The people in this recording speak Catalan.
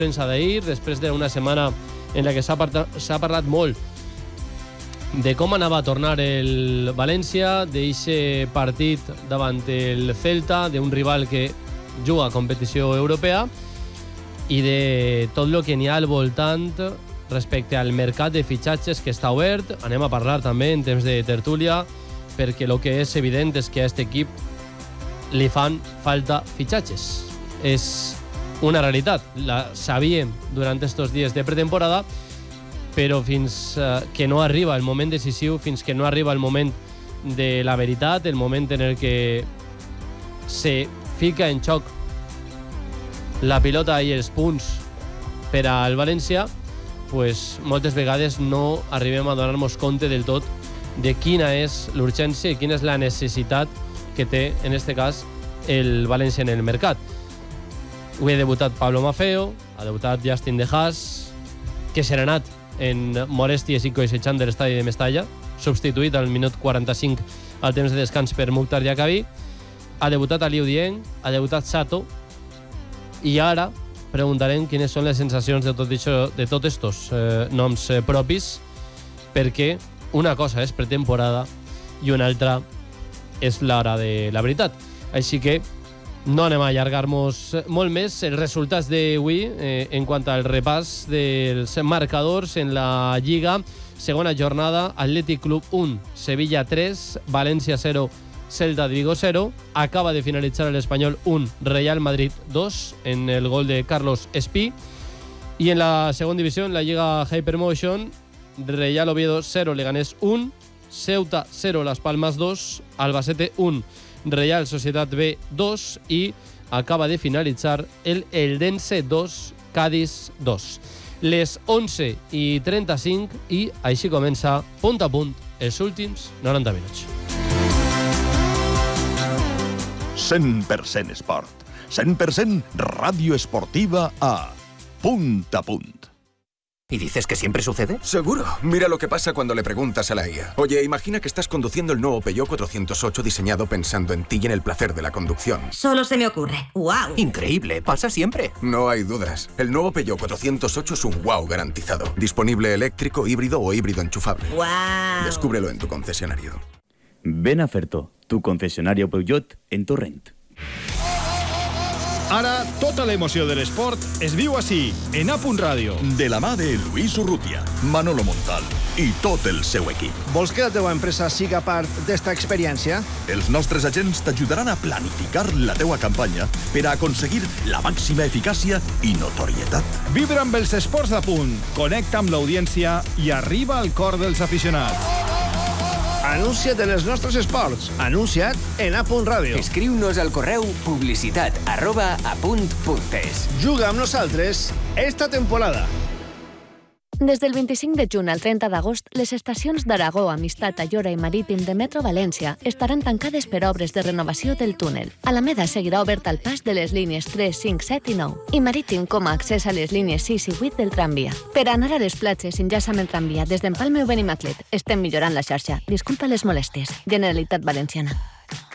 premsa d'ahir, després d'una setmana en la que s'ha parlat molt de com anava a tornar el València, d'eixe partit davant el Celta, d'un rival que juga a competició europea, i de tot el que n'hi ha al voltant respecte al mercat de fitxatges que està obert. Anem a parlar també en temps de tertúlia, perquè el que és evident és que a aquest equip li fan falta fitxatges. És una realitat. La sabíem durant estos dies de pretemporada, però fins que no arriba el moment decisiu, fins que no arriba el moment de la veritat, el moment en el que se fica en xoc la pilota i els punts per al València, pues moltes vegades no arribem a donar-nos compte del tot de quina és l'urgència i quina és la necessitat que té, en aquest cas, el València en el mercat. Avui ha debutat Pablo Maffeo, ha debutat Justin De Haas, que se n'ha anat en molèsties i coixejant de l'estadi de Mestalla, substituït al minut 45 al temps de descans per Mukhtar Diakabi. Ha debutat Aliou Dieng, ha debutat Sato, i ara preguntarem quines són les sensacions de tots estos noms propis, perquè una cosa és pretemporada i una altra és l'hora de la veritat. Així que no anem a allargar-nos molt més. Els resultats d'avui en quant al repàs dels marcadors en la Lliga. Segona jornada, Atlètic Club 1, Sevilla 3, València 0, Celta de Vigo 0. Acaba de finalitzar l'Espanyol 1, Real Madrid 2, en el gol de Carlos Espí. I en la segona divisió, en la Lliga Hypermotion, Real Oviedo 0, Leganés 1, Ceuta 0, Las Palmas 2, Albacete 1, Real Sociedad B 2 i acaba de finalitzar el Eldense 2, Cádiz 2. Les 11:35 i així comença punt a punt els últims 90 minuts. 100% esport. 100% ràdio esportiva a Punt a Punt. ¿Y dices que siempre sucede? Seguro. Mira lo que pasa cuando le preguntas a la IA. Oye, imagina que estás conduciendo el nuevo Peugeot 408 diseñado pensando en ti y en el placer de la conducción. Solo se me ocurre. ¡Wow! Increíble, pasa siempre. No hay dudas. El nuevo Peugeot 408 es un wow garantizado. Disponible eléctrico, híbrido o híbrido enchufable. ¡Wow! Descúbrelo en tu concesionario. Ven a Ferto, tu concesionario Peugeot en Torrent. Ara, tota l'emoció de l'esport es viu així, en A Punt Ràdio. De la mà de Luis Urrutia, Manolo Montal i tot el seu equip. Vols que la teva empresa siga part d'esta experiència? Els nostres agents t'ajudaran a planificar la teua campanya per a aconseguir la màxima eficàcia i notorietat. Vibra amb els esports d'A Punt, connecta amb l'audiència i arriba al cor dels aficionats. Anuncia't en els nostres esports. Anuncia't en A Punt Ràdio. Escriu-nos al correu publicitat@apunt.es. Juga amb nosaltres esta temporada. Des del 25 de juny al 30 d'agost, les estacions d'Aragó, Amistat, Ayora i Marítim de Metro València estaran tancades per obres de renovació del túnel. Alameda seguirà obert al pas de les línies 3, 5, 7 i 9 i Marítim com a accés a les línies 6 i 8 del tramvia. Per anar a les platges, enllaça amb el tramvia des d'Empalme o Benimaclet. Estem millorant la xarxa. Disculpa les molèsties. Generalitat Valenciana.